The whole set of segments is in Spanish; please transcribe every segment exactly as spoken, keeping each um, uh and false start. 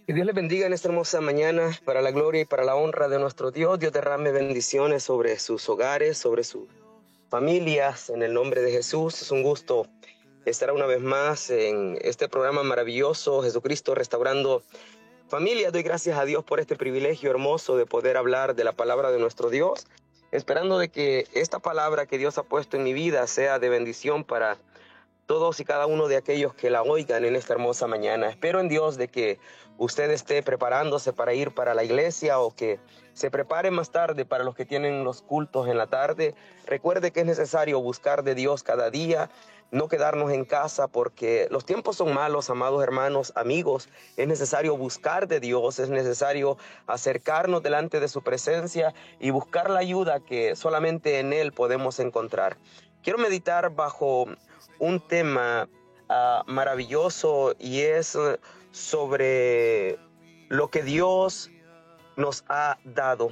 Que Dios les bendiga en esta hermosa mañana, para la gloria y para la honra de nuestro Dios. Dios derrame bendiciones sobre sus hogares, sobre sus familias, en el nombre de Jesús. Es un gusto estar una vez más en este programa maravilloso, Jesucristo Restaurando Familias. Doy gracias a Dios por este privilegio hermoso de poder hablar de la palabra de nuestro Dios, esperando de que esta palabra que Dios ha puesto en mi vida sea de bendición para todos y cada uno de aquellos que la oigan en esta hermosa mañana. Espero en Dios de que usted esté preparándose para ir para la iglesia o que se prepare más tarde para los que tienen los cultos en la tarde. Recuerde que es necesario buscar de Dios cada día, no quedarnos en casa porque los tiempos son malos, amados hermanos, amigos. Es necesario buscar de Dios, es necesario acercarnos delante de su presencia y buscar la ayuda que solamente en Él podemos encontrar. Quiero meditar bajo un tema uh, maravilloso y es uh, sobre lo que Dios nos ha dado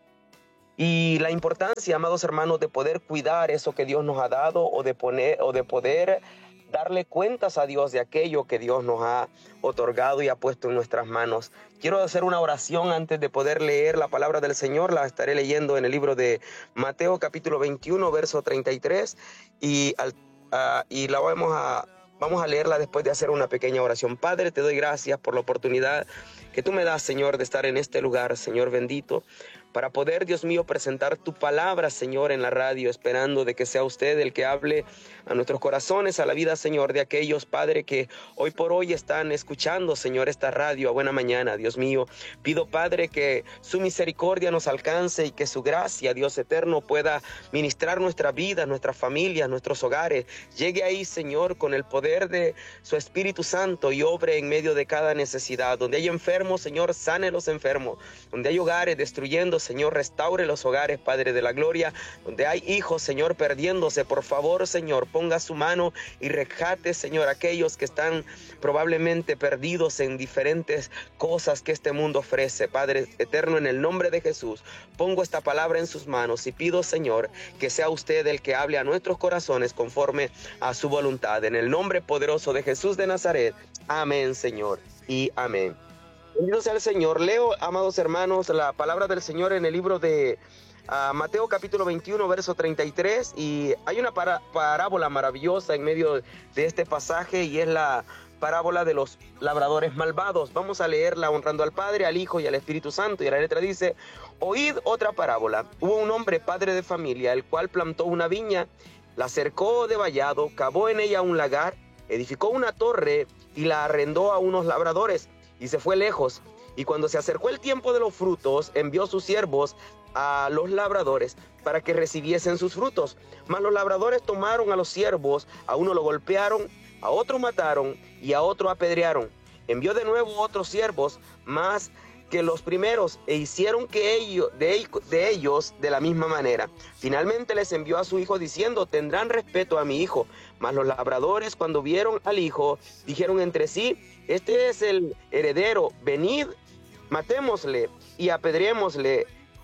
y la importancia, amados hermanos, de poder cuidar eso que Dios nos ha dado o de poner o de poder darle cuentas a Dios de aquello que Dios nos ha otorgado y ha puesto en nuestras manos. Quiero hacer una oración antes de poder leer la palabra del Señor. La estaré leyendo en el libro de Mateo capítulo veintiuno, verso treinta y tres, y al Uh, y la vamos a, vamos a leerla después de hacer una pequeña oración. Padre, te doy gracias por la oportunidad que tú me das, Señor, de estar en este lugar, Señor bendito, para poder, Dios mío, presentar tu palabra, Señor, en la radio, esperando de que sea usted el que hable a nuestros corazones, a la vida, Señor, de aquellos, Padre, que hoy por hoy están escuchando, Señor, esta radio a buena mañana, Dios mío. Pido, Padre, que su misericordia nos alcance y que su gracia, Dios eterno, pueda ministrar nuestra vida, nuestras familias, nuestros hogares. Llegue ahí, Señor, con el poder de su Espíritu Santo y obre en medio de cada necesidad. Donde hay enfermos, Señor, sane los enfermos. Donde hay hogares destruyendo, Señor, restaure los hogares, Padre de la gloria. Donde hay hijos, Señor, perdiéndose, por favor, Señor, ponga su mano y rescate, Señor, aquellos que están probablemente perdidos en diferentes cosas que este mundo ofrece. Padre eterno, en el nombre de Jesús, pongo esta palabra en sus manos y pido, Señor, que sea usted el que hable a nuestros corazones conforme a su voluntad. En el nombre poderoso de Jesús de Nazaret. Amén, Señor, y amén. Bendito sea el Señor. Leo, amados hermanos, la palabra del Señor en el libro de uh, Mateo capítulo veintiuno, verso treinta y tres, y hay una para, parábola maravillosa en medio de este pasaje y es la parábola de los labradores malvados. Vamos a leerla honrando al Padre, al Hijo y al Espíritu Santo, y la letra dice: oíd otra parábola. Hubo un hombre padre de familia, el cual plantó una viña, la cercó de vallado, cavó en ella un lagar, edificó una torre y la arrendó a unos labradores, y se fue lejos. Y cuando se acercó el tiempo de los frutos, envió sus siervos a los labradores para que recibiesen sus frutos. Mas los labradores tomaron a los siervos, a uno lo golpearon, a otro mataron y a otro apedrearon. Envió de nuevo otros siervos más que los primeros e hicieron que ellos, de, de ellos de la misma manera. Finalmente les envió a su hijo diciendo: tendrán respeto a mi hijo. Mas los labradores, cuando vieron al hijo, dijeron entre sí: este es el heredero, venid, matémosle y apedreémosle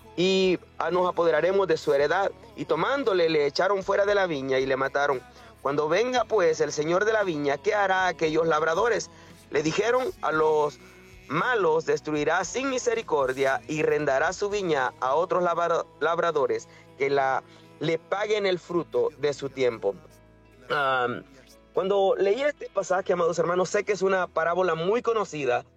y nos apoderaremos de su heredad. Y tomándole le echaron fuera de la viña y le mataron. Cuando venga pues el señor de la viña, ¿qué hará aquellos labradores? Le dijeron a los malos: destruirá sin misericordia y rendará su viña a otros labradores que la, le paguen el fruto de su tiempo. Um, cuando leí este pasaje, amados hermanos, sé que es una parábola muy conocida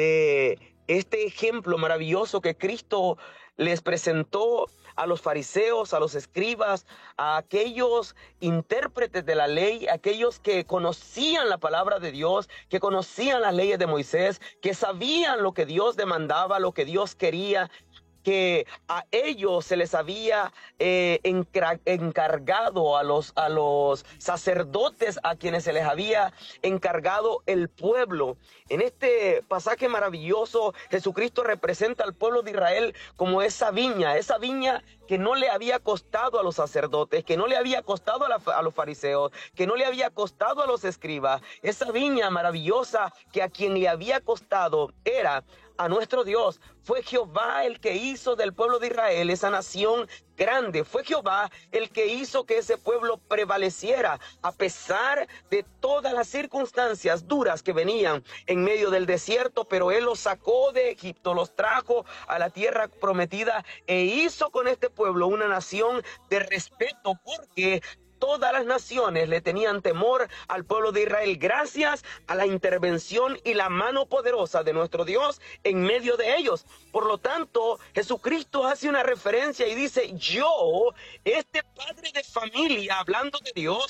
de este ejemplo maravilloso que Cristo les presentó a los fariseos, a los escribas, a aquellos intérpretes de la ley, aquellos que conocían la palabra de Dios, que conocían las leyes de Moisés, que sabían lo que Dios demandaba, lo que Dios quería, que a ellos se les había eh, encargado, a los, a los sacerdotes a quienes se les había encargado el pueblo. En este pasaje maravilloso, Jesucristo representa al pueblo de Israel como esa viña, esa viña que no le había costado a los sacerdotes, que no le había costado a, la, a los fariseos, que no le había costado a los escribas. Esa viña maravillosa que a quien le había costado era a nuestro Dios. Fue Jehová el que hizo del pueblo de Israel esa nación grande. Fue Jehová el que hizo que ese pueblo prevaleciera a pesar de todas las circunstancias duras que venían en medio del desierto, pero Él los sacó de Egipto, los trajo a la tierra prometida e hizo con este pueblo una nación de respeto, porque todas las naciones le tenían temor al pueblo de Israel gracias a la intervención y la mano poderosa de nuestro Dios en medio de ellos. Por lo tanto, Jesucristo hace una referencia y dice: yo, este padre de familia, hablando de Dios,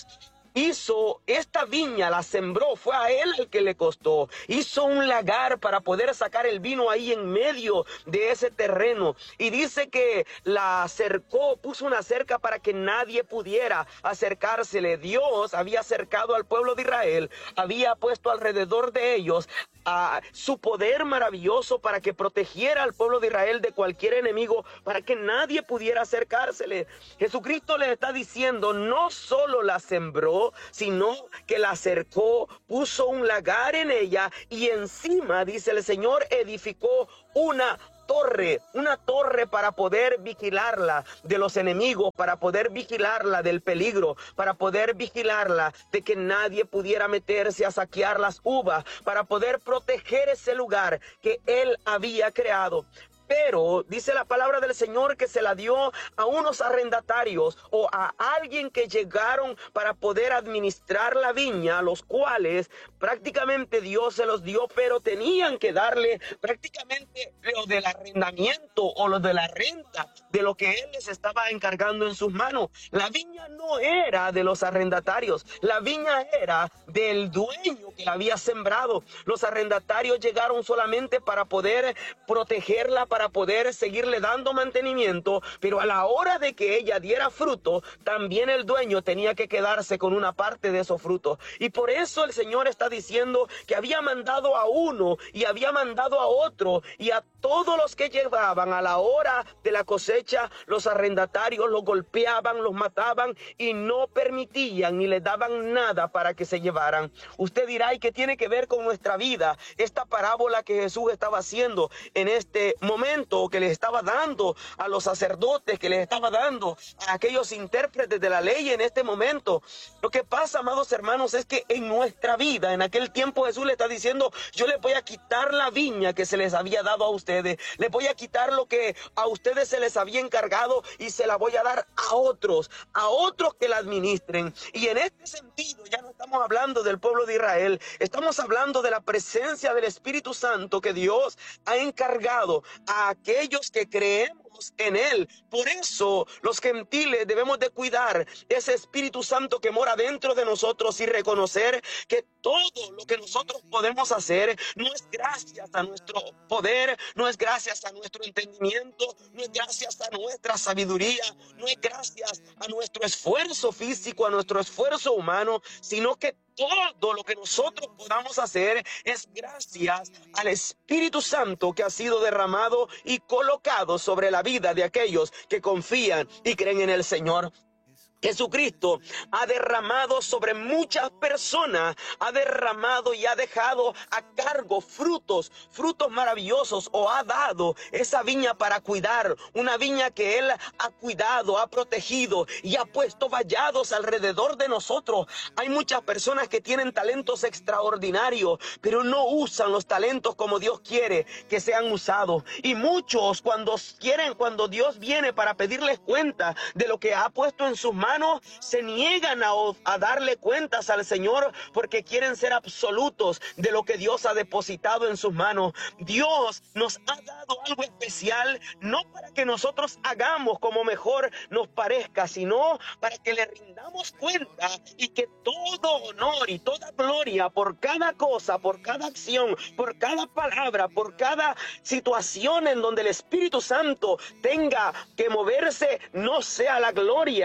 hizo esta viña, la sembró, fue a él el que le costó. Hizo un lagar para poder sacar el vino ahí en medio de ese terreno. Y dice que la cercó, puso una cerca para que nadie pudiera acercársele. Dios había cercado al pueblo de Israel, había puesto alrededor de ellos a su poder maravilloso para que protegiera al pueblo de Israel de cualquier enemigo, para que nadie pudiera acercársele. Jesucristo les está diciendo, no solo la sembró, sino que la cercó, puso un lagar en ella y encima, dice el Señor, edificó una torre, una torre para poder vigilarla de los enemigos, para poder vigilarla del peligro, para poder vigilarla de que nadie pudiera meterse a saquear las uvas, para poder proteger ese lugar que Él había creado. Pero dice la palabra del Señor que se la dio a unos arrendatarios o a alguien que llegaron para poder administrar la viña, los cuales prácticamente Dios se los dio, pero tenían que darle prácticamente lo del arrendamiento o lo de la renta de lo que Él les estaba encargando en sus manos. La viña no era de los arrendatarios, la viña era del dueño que la había sembrado. Los arrendatarios llegaron solamente para poder protegerla, para poder seguirle dando mantenimiento, pero a la hora de que ella diera fruto, también el dueño tenía que quedarse con una parte de esos frutos. Y por eso el Señor está diciendo que había mandado a uno y había mandado a otro, y a todos los que llevaban a la hora de la cosecha, los arrendatarios los golpeaban, los mataban y no permitían ni les daban nada para que se llevaran. Usted dirá, ¿y qué tiene que ver con nuestra vida esta parábola que Jesús estaba haciendo en este momento, que les estaba dando a los sacerdotes, que les estaba dando a aquellos intérpretes de la ley en este momento? Lo que pasa, amados hermanos, es que en nuestra vida, en aquel tiempo Jesús le está diciendo, yo les voy a quitar la viña que se les había dado a ustedes, les voy a quitar lo que a ustedes se les había encargado y se la voy a dar a otros, a otros que la administren. Y en este sentido ya no estamos hablando del pueblo de Israel, estamos hablando de la presencia del Espíritu Santo que Dios ha encargado a aquellos que creemos en Él. Por eso los gentiles debemos de cuidar ese Espíritu Santo que mora dentro de nosotros y reconocer que todo lo que nosotros podemos hacer no es gracias a nuestro poder, no es gracias a nuestro entendimiento, no es gracias a nuestra sabiduría, no es gracias a nuestro esfuerzo físico, a nuestro esfuerzo humano, sino que todo lo que nosotros podamos hacer es gracias al Espíritu Santo que ha sido derramado y colocado sobre la vida de aquellos que confían y creen en el Señor. Jesucristo ha derramado sobre muchas personas, ha derramado y ha dejado a cargo frutos, frutos maravillosos, o ha dado esa viña para cuidar, una viña que Él ha cuidado, ha protegido y ha puesto vallados alrededor de nosotros. Hay muchas personas que tienen talentos extraordinarios, pero no usan los talentos como Dios quiere que sean usados. Y muchos cuando quieren, cuando Dios viene para pedirles cuenta de lo que ha puesto en sus manos, se niegan a, a darle cuentas al Señor porque quieren ser absolutos de lo que Dios ha depositado en sus manos. Dios nos ha dado algo especial, no para que nosotros hagamos como mejor nos parezca, sino para que le rindamos cuenta y que todo honor y toda gloria por cada cosa, por cada acción, por cada palabra, por cada situación en donde el Espíritu Santo tenga que moverse, no sea la gloria ni los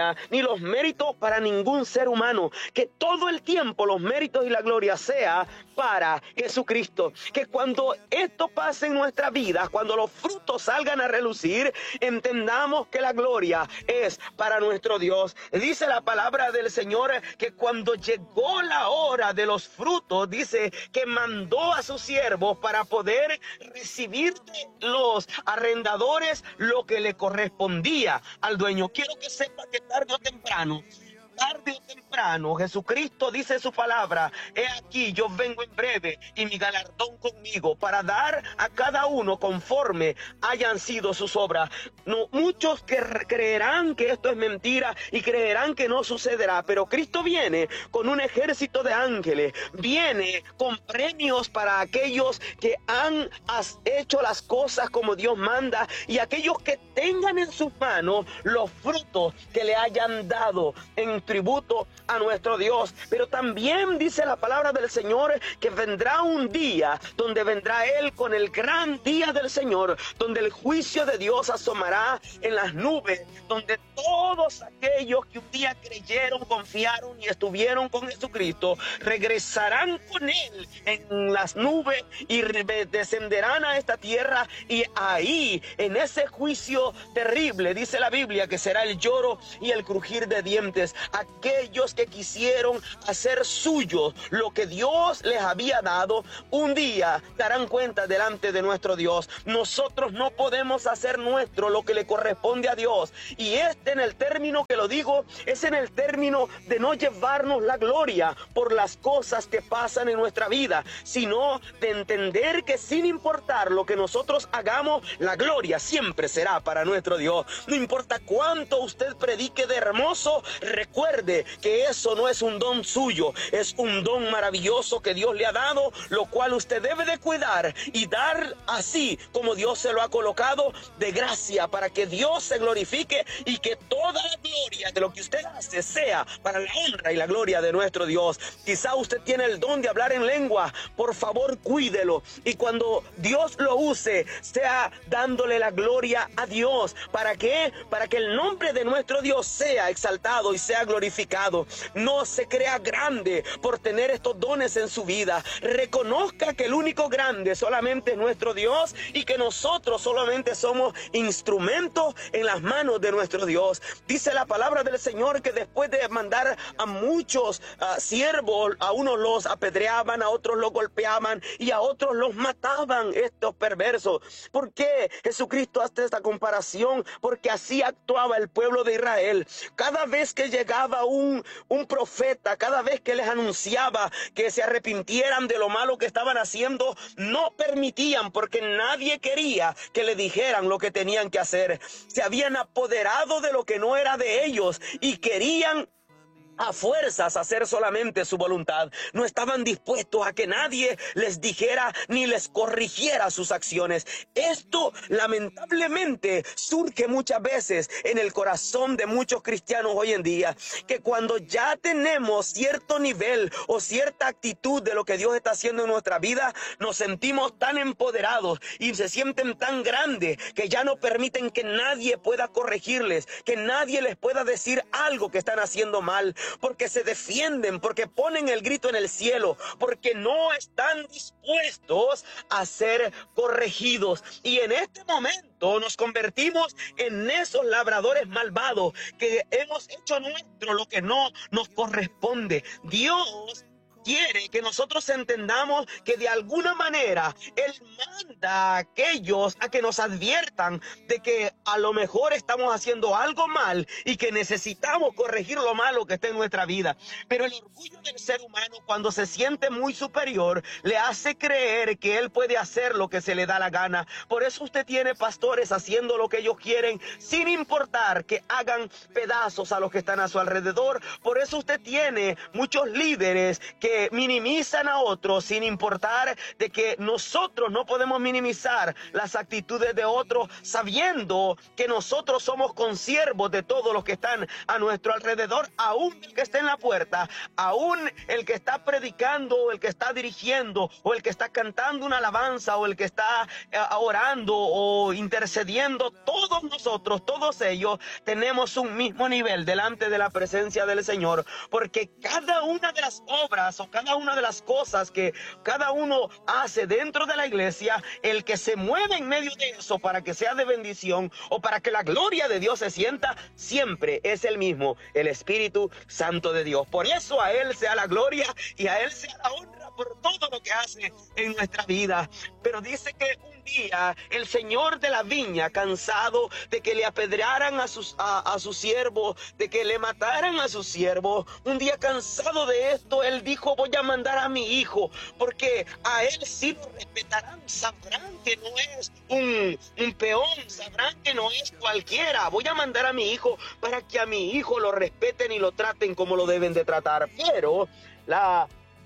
los méritos para ningún ser humano, que todo el tiempo los méritos y la gloria sea para Jesucristo, que cuando esto pase en nuestra vida, cuando los frutos salgan a relucir, entendamos que la gloria es para nuestro Dios. Dice la palabra del Señor que cuando llegó la hora de los frutos, dice que mandó a sus siervos para poder recibir de los arrendadores lo que le correspondía al dueño. Quiero que sepa que tarde o temprano, tarde o temprano, Jesucristo dice su palabra: he aquí, yo vengo en breve y mi galardón conmigo para dar a cada uno conforme hayan sido sus obras. No, muchos que creerán que esto es mentira y creerán que no sucederá, pero Cristo viene con un ejército de ángeles, viene con premios para aquellos que han hecho las cosas como Dios manda y aquellos que tengan en sus manos los frutos que le hayan dado en tributo a nuestro Dios. Pero también dice la palabra del Señor que vendrá un día donde vendrá Él con el gran día del Señor, donde el juicio de Dios asomará en las nubes, donde todos aquellos que un día creyeron, confiaron y estuvieron con Jesucristo regresarán con Él en las nubes y descenderán a esta tierra, y ahí en ese juicio terrible dice la Biblia que será el lloro y el crujir de dientes. Aquellos que quisieron hacer suyo lo que Dios les había dado, un día darán cuenta delante de nuestro Dios. Nosotros no podemos hacer nuestro lo que le corresponde a Dios, y este, en el término que lo digo, es en el término de no llevarnos la gloria por las cosas que pasan en nuestra vida, sino de entender que sin importar lo que nosotros hagamos, la gloria siempre será para nuestro Dios. No importa cuánto usted predique de hermoso, recuerde que eso no es un don suyo, es un don maravilloso que Dios le ha dado, lo cual usted debe de cuidar y dar así como Dios se lo ha colocado de gracia, para que Dios se glorifique y que toda la gloria de lo que usted hace sea para la honra y la gloria de nuestro Dios. Quizá usted tiene el don de hablar en lengua, por favor cuídelo, y cuando Dios lo use, sea dándole la gloria a Dios. ¿Para qué? Para que el nombre de nuestro Dios sea exaltado y sea glorificado. No se crea grande por tener estos dones en su vida. Reconozca que el único grande solamente es nuestro Dios y que nosotros solamente somos instrumentos en las manos de nuestro Dios. Dice la palabra del Señor que después de mandar a muchos uh, siervos, a unos los apedreaban, a otros los golpeaban y a otros los mataban, estos perversos. ¿Por qué Jesucristo hace esta comparación? Porque así actuaba el pueblo de Israel. Cada vez que llegaba un, un profeta, cada vez que les anunciaba que se arrepintieran de lo malo que estaban haciendo, no permitían, porque nadie quería que le dijeran lo que tenían que hacer. Se habían apoderado de lo que no era de ellos y querían a fuerzas hacer solamente su voluntad. No estaban dispuestos a que nadie les dijera ni les corrigiera sus acciones. Esto lamentablemente surge muchas veces en el corazón de muchos cristianos hoy en día, que cuando ya tenemos cierto nivel o cierta actitud de lo que Dios está haciendo en nuestra vida, nos sentimos tan empoderados y se sienten tan grandes que ya no permiten que nadie pueda corregirles, que nadie les pueda decir algo que están haciendo mal, porque se defienden, porque ponen el grito en el cielo, porque no están dispuestos a ser corregidos. Y en este momento nos convertimos en esos labradores malvados que hemos hecho nuestro lo que no nos corresponde. Dios quiere que nosotros entendamos que de alguna manera Él manda a aquellos a que nos adviertan de que a lo mejor estamos haciendo algo mal y que necesitamos corregir lo malo que está en nuestra vida. Pero el orgullo del ser humano, cuando se siente muy superior, le hace creer que él puede hacer lo que se le da la gana. Por eso usted tiene pastores haciendo lo que ellos quieren, sin importar que hagan pedazos a los que están a su alrededor. Por eso usted tiene muchos líderes que que minimizan a otros sin importar de que nosotros no podemos minimizar las actitudes de otros, sabiendo que nosotros somos consiervos de todos los que están a nuestro alrededor, aún el que está en la puerta, aún el que está predicando, o el que está dirigiendo, o el que está cantando una alabanza, o el que está eh, orando o intercediendo. Todos nosotros, todos ellos, tenemos un mismo nivel delante de la presencia del Señor, porque cada una de las obras o cada una de las cosas que cada uno hace dentro de la iglesia, el que se mueve en medio de eso para que sea de bendición o para que la gloria de Dios se sienta, siempre es el mismo, el Espíritu Santo de Dios. Por eso a Él sea la gloria y a Él sea la honra por todo lo que hace en nuestra vida. Pero dice que un día el señor de la viña, cansado de que le apedrearan a, sus, a, a su siervo, de que le mataran a su siervo, un día cansado de esto, él dijo: voy a mandar a mi hijo, porque a él sí lo respetarán, sabrán que no es un, un peón, sabrán que no es cualquiera. Voy a mandar a mi hijo para que a mi hijo lo respeten y lo traten como lo deben de tratar. Pero la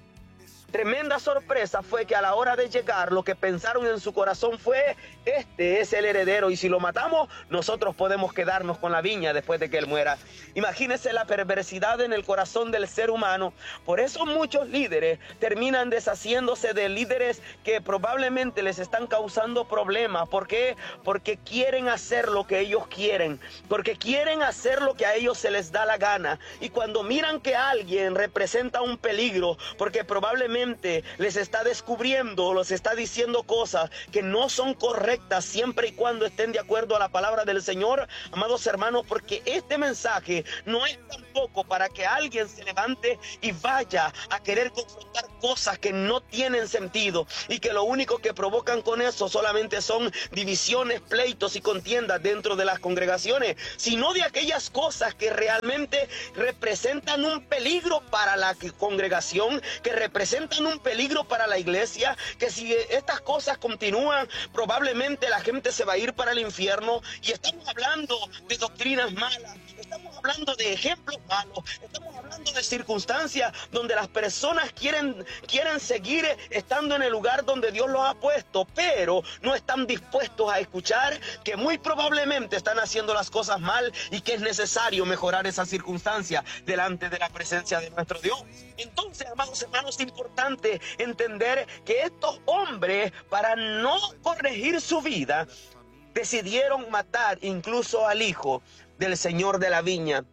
tremenda sorpresa fue que a la hora de llegar, lo que pensaron en su corazón fue: este es el heredero, y si lo matamos, nosotros podemos quedarnos con la viña después de que él muera. Imagínense la perversidad en el corazón del ser humano. Por eso muchos líderes terminan deshaciéndose de líderes que probablemente les están causando problemas. ¿Por qué? Porque quieren hacer lo que ellos quieren, porque quieren hacer lo que a ellos se les da la gana. Y cuando miran que alguien representa un peligro, porque probablemente les está descubriendo, les está diciendo cosas que no son correctas, siempre y cuando estén de acuerdo a la palabra del Señor, amados hermanos, porque este mensaje no es tampoco para que alguien se levante y vaya a querer confrontar cosas que no tienen sentido y que lo único que provocan con eso solamente son divisiones, pleitos y contiendas dentro de las congregaciones, sino de aquellas cosas que realmente representan un peligro para la congregación, que representan un peligro para la iglesia, que si estas cosas continúan, probablemente la gente se va a ir para el infierno. Y estamos hablando de doctrinas malas, estamos hablando de ejemplos malos, estamos hablando de circunstancias donde las personas quieren, quieren seguir estando en el lugar donde Dios los ha puesto, pero no están dispuestos a escuchar que muy probablemente están haciendo las cosas mal y que es necesario mejorar esa circunstancia delante de la presencia de nuestro Dios. Entonces, amados hermanos, es importante entender que estos hombres, para no corregir su vida, decidieron matar incluso al hijo del señor de la viña.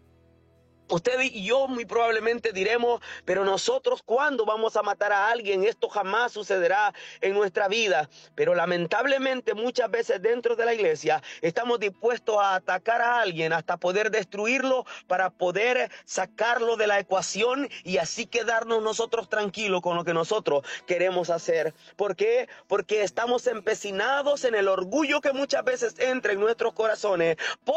Usted y yo muy probablemente diremos: pero nosotros, ¿cuándo vamos a matar a alguien? Esto jamás sucederá en nuestra vida. Pero lamentablemente muchas veces dentro de la iglesia estamos dispuestos a atacar a alguien hasta poder destruirlo para poder sacarlo de la ecuación y así quedarnos nosotros tranquilos con lo que nosotros queremos hacer. ¿Por qué? Porque estamos empecinados en el orgullo que muchas veces entra en nuestros corazones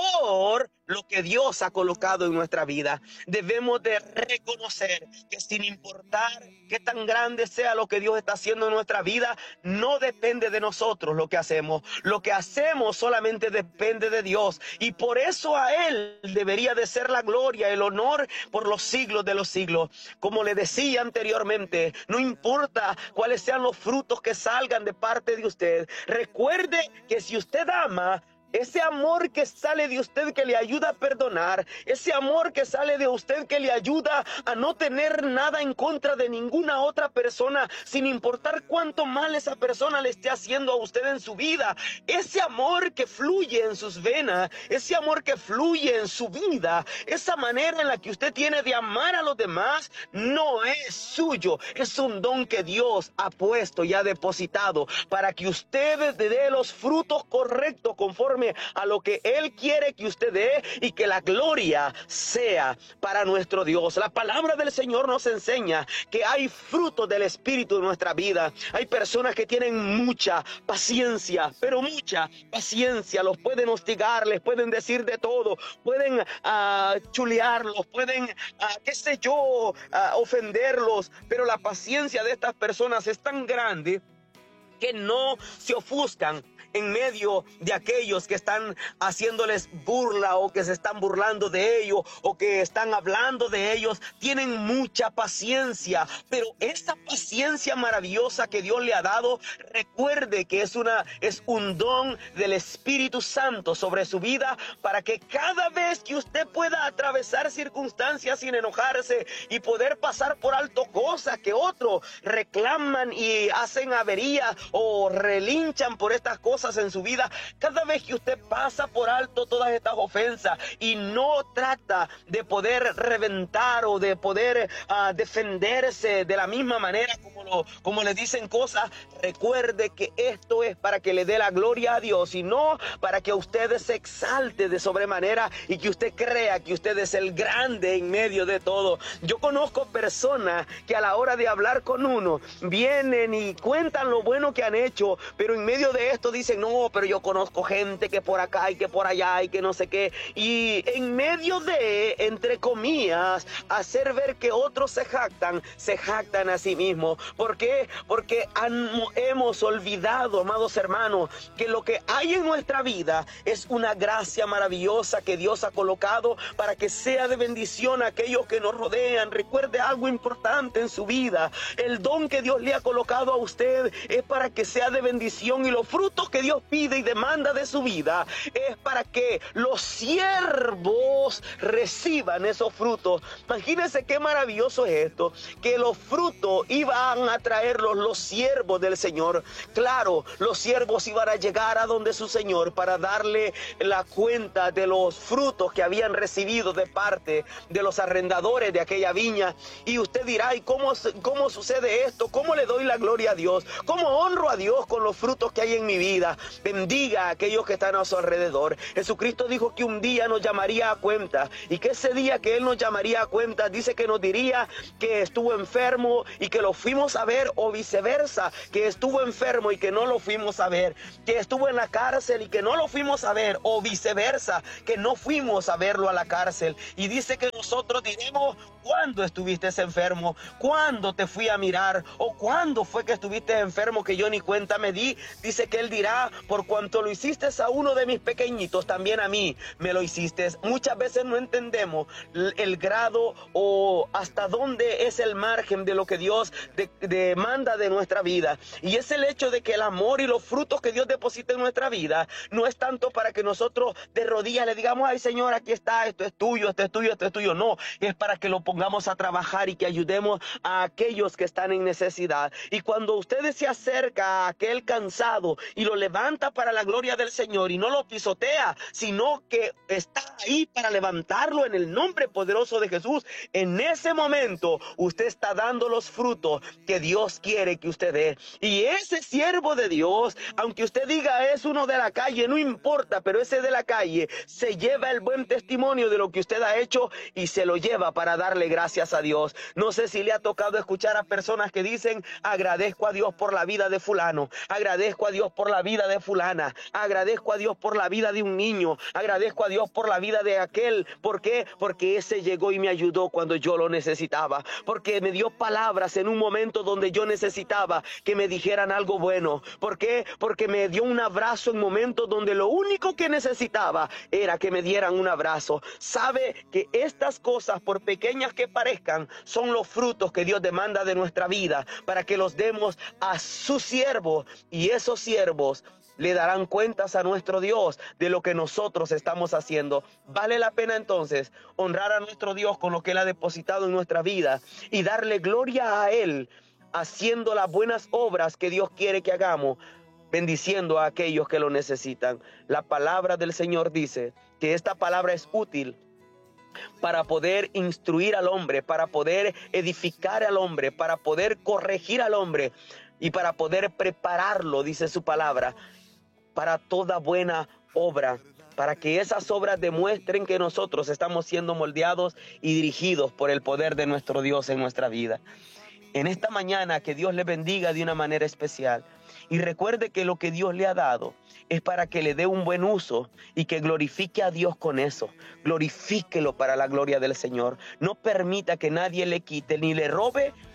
por lo que Dios ha colocado en nuestra vida. Debemos de reconocer que sin importar qué tan grande sea lo que Dios está haciendo en nuestra vida, no depende de nosotros lo que hacemos. Lo que hacemos solamente depende de Dios, y por eso a Él debería de ser la gloria, el honor por los siglos de los siglos. Como le decía anteriormente, no importa cuáles sean los frutos que salgan de parte de usted, recuerde que si usted ama, ese amor que sale de usted, que le ayuda a perdonar, ese amor que sale de usted, que le ayuda a no tener nada en contra de ninguna otra persona, sin importar cuánto mal esa persona le esté haciendo a usted en su vida, ese amor que fluye en sus venas, ese amor que fluye en su vida, esa manera en la que usted tiene de amar a los demás, no es suyo, es un don que Dios ha puesto y ha depositado para que usted dé los frutos correctos conforme a lo que Él quiere que usted dé, y que la gloria sea para nuestro Dios. La palabra del Señor nos enseña que hay frutos del Espíritu en nuestra vida. Hay personas que tienen mucha paciencia, pero mucha paciencia. Los pueden hostigar, les pueden decir de todo, pueden uh, chulearlos, pueden, uh, qué sé yo, uh, ofenderlos, pero la paciencia de estas personas es tan grande que no se ofuscan en medio de aquellos que están haciéndoles burla o que se están burlando de ellos o que están hablando de ellos. Tienen mucha paciencia, pero esta paciencia maravillosa que Dios le ha dado, recuerde que es una es un don del Espíritu Santo sobre su vida, para que cada vez que usted pueda atravesar circunstancias sin enojarse y poder pasar por alto cosas que otros reclaman y hacen averías o relinchan por estas cosas en su vida, cada vez que usted pasa por alto todas estas ofensas y no trata de poder reventar o de poder uh, defenderse de la misma manera como, lo, como le dicen cosas, recuerde que esto es para que le dé la gloria a Dios y no para que usted se exalte de sobremanera y que usted crea que usted es el grande en medio de todo. Yo conozco personas que a la hora de hablar con uno vienen y cuentan lo bueno que han hecho, pero en medio de esto dicen, no, pero yo conozco gente que por acá y que por allá y que no sé qué, y en medio de, entre comillas, hacer ver que otros se jactan, se jactan a sí mismos. ¿Por qué? Porque han, hemos olvidado, amados hermanos, que lo que hay en nuestra vida es una gracia maravillosa que Dios ha colocado para que sea de bendición a aquellos que nos rodean. Recuerde algo importante en su vida: el don que Dios le ha colocado a usted es para que sea de bendición, y los frutos que Dios pide y demanda de su vida es para que los siervos reciban esos frutos. Imagínense qué maravilloso es esto, que los frutos iban a traerlos los siervos del Señor. Claro, los siervos iban a llegar a donde su Señor para darle la cuenta de los frutos que habían recibido de parte de los arrendadores de aquella viña. Y usted dirá, ¿y cómo, cómo sucede esto? ¿Cómo le doy la gloria a Dios? ¿Cómo honro a Dios con los frutos que hay en mi vida? Bendiga a aquellos que están a su alrededor. Jesucristo dijo que un día nos llamaría a cuenta, y que ese día que Él nos llamaría a cuenta, dice que nos diría que estuvo enfermo y que lo fuimos a ver, o viceversa, que estuvo enfermo y que no lo fuimos a ver, que estuvo en la cárcel y que no lo fuimos a ver, o viceversa, que no fuimos a verlo a la cárcel. Y dice que nosotros diremos, ¿cuándo estuviste enfermo? ¿Cuándo te fui a mirar? ¿O cuándo fue que estuviste enfermo que yo ni cuenta me di? Dice que Él dirá, por cuanto lo hiciste a uno de mis pequeñitos, también a mí me lo hiciste. Muchas veces no entendemos el grado o hasta dónde es el margen de lo que Dios de, demanda de nuestra vida. Y es el hecho de que el amor y los frutos que Dios deposita en nuestra vida no es tanto para que nosotros de rodillas le digamos, ay Señor, aquí está, esto es tuyo, esto es tuyo, esto es tuyo. No, es para que lo pongamos a trabajar y que ayudemos a aquellos que están en necesidad. Y cuando ustedes se acerca a aquel cansado y lo levanta para la gloria del Señor y no lo pisotea, sino que está ahí para levantarlo en el nombre poderoso de Jesús, en ese momento usted está dando los frutos que Dios quiere que usted dé. Y ese siervo de Dios, aunque usted diga es uno de la calle, no importa, pero ese de la calle se lleva el buen testimonio de lo que usted ha hecho y se lo lleva para darle gracias a Dios. No sé si le ha tocado escuchar a personas que dicen, agradezco a Dios por la vida de fulano, agradezco a Dios por la vida de fulana, agradezco a Dios por la vida de un niño, agradezco a Dios por la vida de aquel. ¿Por qué? Porque ese llegó y me ayudó cuando yo lo necesitaba, porque me dio palabras en un momento donde yo necesitaba que me dijeran algo bueno. ¿Por qué? Porque me dio un abrazo en momentos donde lo único que necesitaba era que me dieran un abrazo. Sabe que estas cosas, por pequeñas que parezcan, son los frutos que Dios demanda de nuestra vida para que los demos a sus siervos, y esos siervos le darán cuentas a nuestro Dios de lo que nosotros estamos haciendo. Vale la pena entonces honrar a nuestro Dios con lo que Él ha depositado en nuestra vida y darle gloria a Él, haciendo las buenas obras que Dios quiere que hagamos, bendiciendo a aquellos que lo necesitan. La palabra del Señor dice que esta palabra es útil para poder instruir al hombre, para poder edificar al hombre, para poder corregir al hombre y para poder prepararlo, dice su palabra, para toda buena obra, para que esas obras demuestren que nosotros estamos siendo moldeados y dirigidos por el poder de nuestro Dios en nuestra vida. En esta mañana, que Dios le bendiga de una manera especial. Y recuerde que lo que Dios le ha dado es para que le dé un buen uso y que glorifique a Dios con eso. Glorifíquelo para la gloria del Señor. No permita que nadie le quite ni le robe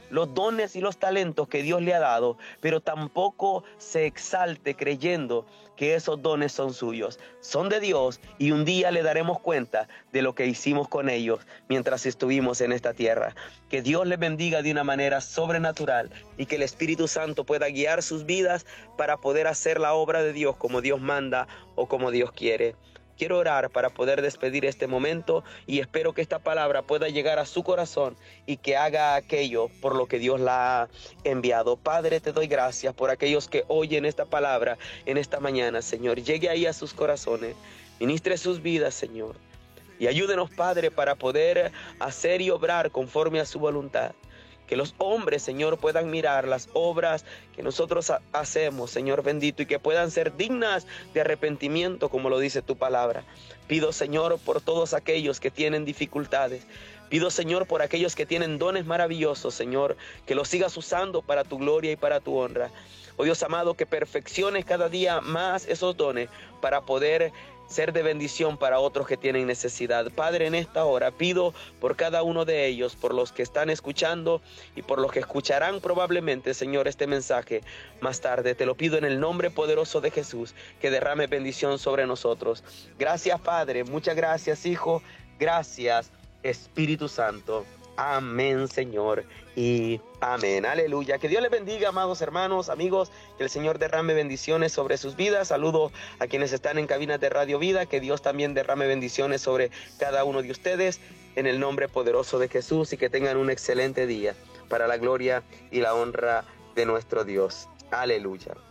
los dones y los talentos que Dios le ha dado, pero tampoco se exalte creyendo que esos dones son suyos. Son de Dios y un día le daremos cuenta de lo que hicimos con ellos mientras estuvimos en esta tierra. Que Dios les bendiga de una manera sobrenatural y que el Espíritu Santo pueda guiar sus vidas para poder hacer la obra de Dios como Dios manda o como Dios quiere. Quiero orar para poder despedir este momento y espero que esta palabra pueda llegar a su corazón y que haga aquello por lo que Dios la ha enviado. Padre, te doy gracias por aquellos que oyen esta palabra en esta mañana, Señor. Llegue ahí a sus corazones, ministre sus vidas, Señor. Y ayúdenos, Padre, para poder hacer y obrar conforme a su voluntad. Que los hombres, Señor, puedan mirar las obras que nosotros ha- hacemos, Señor bendito, y que puedan ser dignas de arrepentimiento, como lo dice tu palabra. Pido, Señor, por todos aquellos que tienen dificultades. Pido, Señor, por aquellos que tienen dones maravillosos, Señor, que los sigas usando para tu gloria y para tu honra. Oh Dios amado, que perfecciones cada día más esos dones para poder ser de bendición para otros que tienen necesidad. Padre, en esta hora pido por cada uno de ellos, por los que están escuchando y por los que escucharán probablemente, Señor, este mensaje más tarde. Te lo pido en el nombre poderoso de Jesús, que derrame bendición sobre nosotros. Gracias, Padre. Muchas gracias, Hijo. Gracias, Espíritu Santo. Amén, Señor, y amén. Aleluya. Que Dios les bendiga, amados hermanos, amigos. Que el Señor derrame bendiciones sobre sus vidas. Saludo a quienes están en cabinas de Radio Vida. Que Dios también derrame bendiciones sobre cada uno de ustedes en el nombre poderoso de Jesús y que tengan un excelente día para la gloria y la honra de nuestro Dios. Aleluya.